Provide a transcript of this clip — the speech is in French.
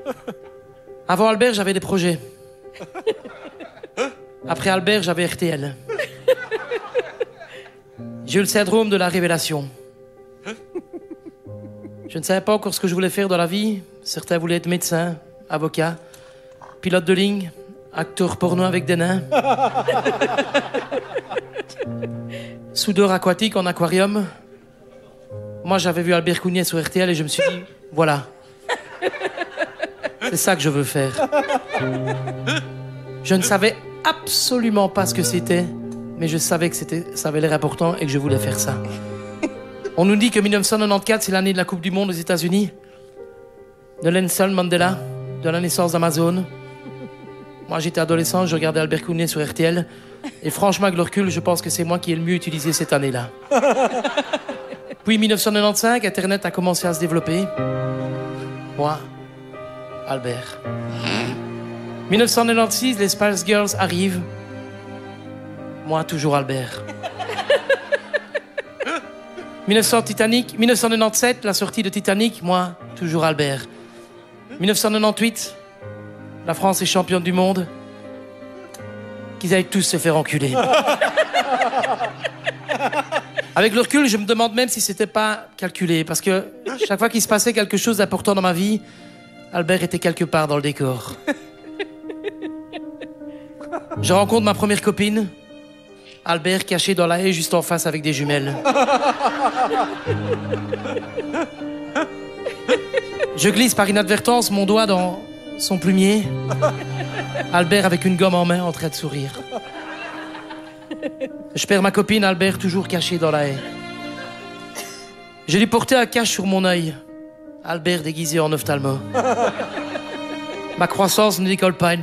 Avant Albert, j'avais des projets. Après Albert, j'avais RTL. J'ai eu le syndrome de la révélation. Je ne savais pas encore ce que je voulais faire dans la vie. Certains voulaient être médecin, avocat, pilote de ligne, acteur porno avec des nains, soudeur aquatique en aquarium. Moi, j'avais vu Albert Cougnet sur RTL et je me suis dit, voilà. C'est ça que je veux faire. Je ne savais absolument pas ce que c'était, mais je savais que ça avait l'air important et que je voulais faire ça. On nous dit que 1994, c'est l'année de la Coupe du Monde aux États-Unis, de Nelson Mandela, de la naissance d'Amazon. Moi, j'étais adolescent, je regardais Albert Cougnet sur RTL, et franchement, avec le recul, je pense que c'est moi qui ai le mieux utilisé cette année-là. Puis 1995, Internet a commencé à se développer. Moi, Albert. 1996, les Spice Girls arrivent. Moi, toujours Albert. 1997, la sortie de Titanic. Moi, toujours Albert. 1998, la France est championne du monde. Qu'ils aillent tous se faire enculer. Avec le recul, je me demande même si c'était pas calculé. Parce que chaque fois qu'il se passait quelque chose d'important dans ma vie, Albert était quelque part dans le décor. Je rencontre ma première copine, Albert caché dans la haie juste en face avec des jumelles. Je glisse par inadvertance mon doigt dans son plumier. Albert avec une gomme en main en train de sourire. Je perds ma copine, Albert toujours caché dans la haie. Je lui portais un cache sur mon œil. Albert déguisé en ophtalmo. Ma croissance ne décolle pas.